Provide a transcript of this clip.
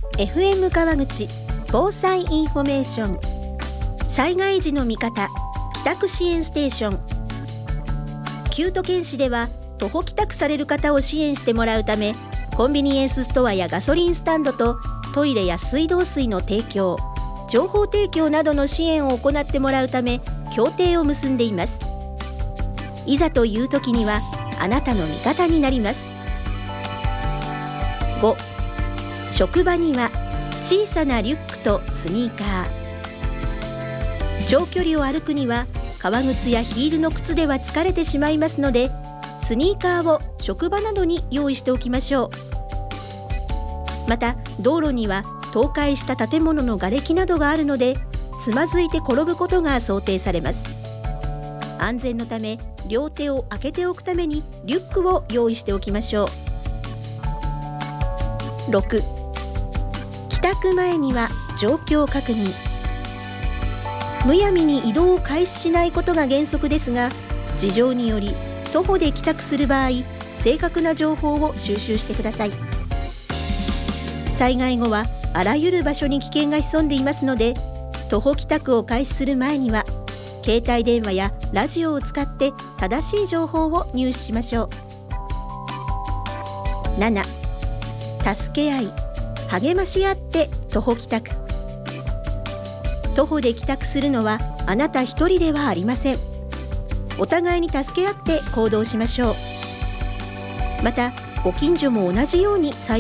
FM 川口防災インフォメーション、災害時の味方帰宅支援ステーション。旧都県市では徒歩帰宅される方を支援してもらうため、コンビニエンスストアやガソリンスタンドとトイレや水道水の提供、情報提供などの支援を行ってもらうため協定を結んでいます。いざという時にはあなたの味方になります。5、職場には小さなリュックとスニーカー。長距離を歩くには革靴やヒールの靴では疲れてしまいますので、スニーカーを職場などに用意しておきましょう。また道路には倒壊した建物の瓦礫などがあるので、つまずいて転ぶことが想定されます。安全のため両手を開けておくためにリュックを用意しておきましょう。6、帰宅前には状況確認。むやみに移動を開始しないことが原則ですが、事情により徒歩で帰宅する場合、正確な情報を収集してください。災害後はあらゆる場所に危険が潜んでいますので、徒歩帰宅を開始する前には携帯電話やラジオを使って正しい情報を入手しましょう。7、助け合い励まし合って徒歩帰宅。徒歩で帰宅するのはあなた一人ではありません。お互いに助け合って行動しましょう。またご近所も同じように